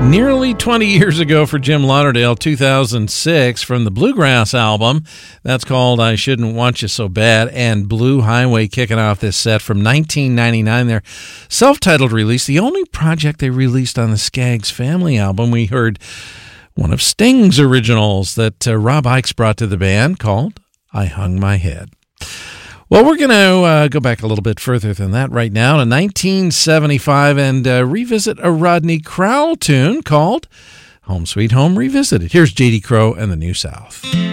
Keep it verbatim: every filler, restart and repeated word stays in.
Nearly twenty years ago for Jim Lauderdale, two thousand six, from the Bluegrass album. That's called I Shouldn't Want You So Bad, and Blue Highway kicking off this set from nineteen ninety-nine. Their self-titled release, the only project they released on the Skaggs Family album. We heard one of Sting's originals that uh, Rob Ickes brought to the band called I Hung My Head. Well, we're going to uh, go back a little bit further than that right now to nineteen seventy-five and uh, revisit a Rodney Crowell tune called Home Sweet Home Revisited. Here's J D. Crowe and the New South.